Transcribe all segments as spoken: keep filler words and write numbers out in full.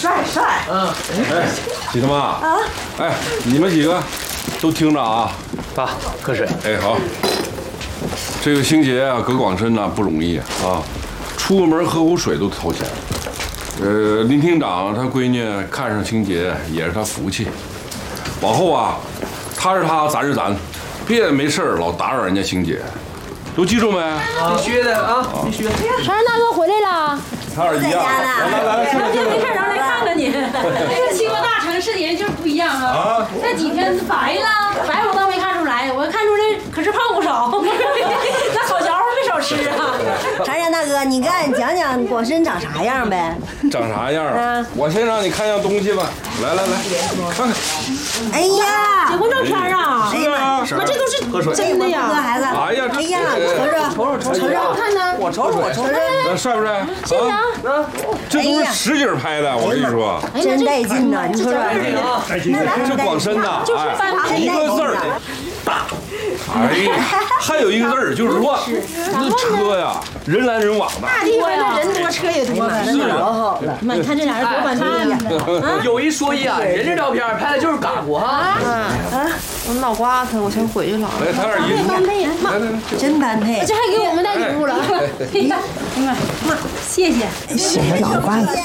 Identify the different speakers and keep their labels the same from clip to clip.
Speaker 1: 帅帅。
Speaker 2: 嗯。
Speaker 3: 哎，喜他妈啊！哎，你们几个都听着啊！
Speaker 2: 爸，喝水。
Speaker 3: 哎，好。这个星杰啊，搁广深呢不容易啊，出个门喝口水都掏钱。呃，林厅长他闺女看上星杰也是他福气。往后啊，他是他，咱是咱，别没事老打扰人家星姐。都记住没？
Speaker 2: 必须的啊，必须。
Speaker 4: 常山大哥回来了，
Speaker 3: 他二姨啊，来来来，
Speaker 4: 两天没看着，来看看你。这个去过大城市的人就是不一样啊！这几天白了，白我倒没看出来，我看出来可是胖不少。那好嚼没少吃啊！
Speaker 1: 常山大哥，你给俺讲讲广深长啥样呗？
Speaker 3: 长啥样啊？我先让你看样东西吧。来来来，看看。
Speaker 1: 哎呀，
Speaker 4: 结婚照片啊！
Speaker 3: 是啊，
Speaker 4: 妈，这都是真的呀！
Speaker 1: 孩子，
Speaker 3: 哎呀，
Speaker 1: 哎呀，瞅瞅，瞅瞅，瞅瞅，
Speaker 4: 我看呢，
Speaker 2: 我瞅瞅，我瞅瞅，
Speaker 3: 帅不帅？
Speaker 4: 谢谢啊！
Speaker 3: 这都是实景拍的，我跟你说，
Speaker 1: 真带劲呐！你说说，
Speaker 3: 这广深呐，哎，一个字儿大。哎呀，还有一个字儿就是乱，那车呀，人来人往的。
Speaker 4: 大地方那人多车也多，
Speaker 1: 那老好了。
Speaker 4: 妈，你看这俩人多般配。
Speaker 2: 有一说一啊，人这照片拍的就是嘎咕哈。
Speaker 5: 啊，我脑瓜子，我先回去了。
Speaker 3: 来，他二姨，
Speaker 4: 般配，妈，
Speaker 1: 真般配。
Speaker 4: 这还给我们带礼物了。妈，妈，谢谢。
Speaker 1: 什么脑瓜子？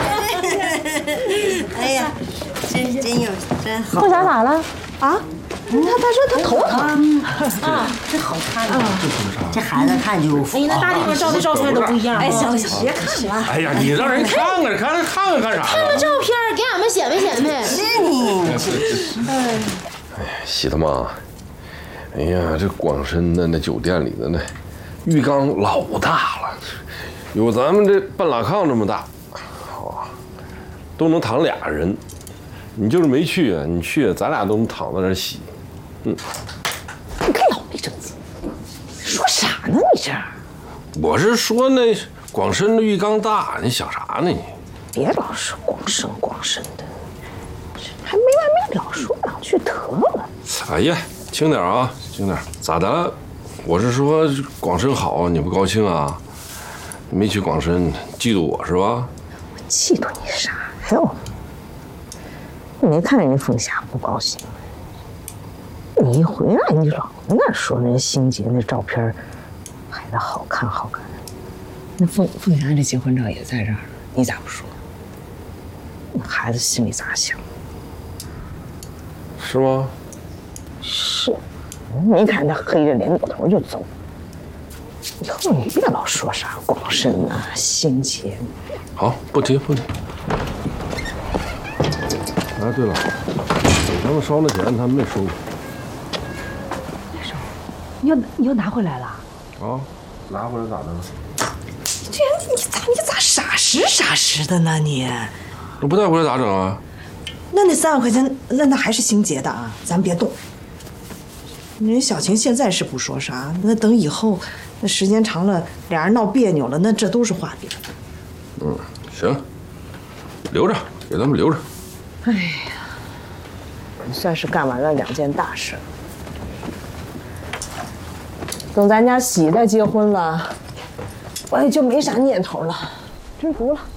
Speaker 1: 哎呀，真真有真好。
Speaker 4: 为啥咋了？
Speaker 1: 啊？他他说他头疼啊，这好看啊！这孩子看就服。
Speaker 4: 哎呀，那大地方照的照片都不一样。
Speaker 1: 哎，行了行了，别看了。
Speaker 3: 哎呀，你让人看看，看看看看干啥？
Speaker 4: 看看照片，给俺们显摆显摆。
Speaker 1: 是你。
Speaker 3: 哎，喜他妈！哎呀，这广深的那酒店里的那浴缸老大了，有咱们这半拉炕这么大，好，都能躺俩人。你就是没去啊，你去，咱俩都能躺在那儿洗。嗯，
Speaker 1: 你看老没正经，说啥呢你这？
Speaker 3: 我是说那广深的浴缸大，你想啥呢你？
Speaker 1: 别老是广深广深的，还没完没了说两句得了。
Speaker 3: 哎呀，轻点啊，轻点。咋的？我是说广深好，你不高兴啊？你没去广深，嫉妒我是吧？
Speaker 1: 我嫉妒你啥呀？你没看人家凤霞不高兴？你一回来你老在那说人星杰那照片拍的好看好看，那凤凤霞这结婚照也在这儿，你咋不说？那孩子心里咋想？
Speaker 3: 是吗？
Speaker 1: 是，没看他黑着脸扭头就走。以后你别老说啥广深啊、星杰。
Speaker 3: 好，不提不提。哎，对了，给他们烧那钱，他们没收。
Speaker 1: 没收？你又你又拿回来了？
Speaker 3: 啊，拿回来咋的了？
Speaker 1: 这人你咋你咋傻实傻实的呢你？
Speaker 3: 那不带回来咋整啊？
Speaker 6: 那那三万块钱，那那还是星杰的啊，咱别动。人小晴现在是不说啥，那等以后，那时间长了，俩人闹别扭了，那这都是话柄。
Speaker 3: 嗯，行，留着，给他们留着。
Speaker 1: 哎呀，算是干完了两件大事。等咱家喜再结婚了，我也就没啥念头了，知足了。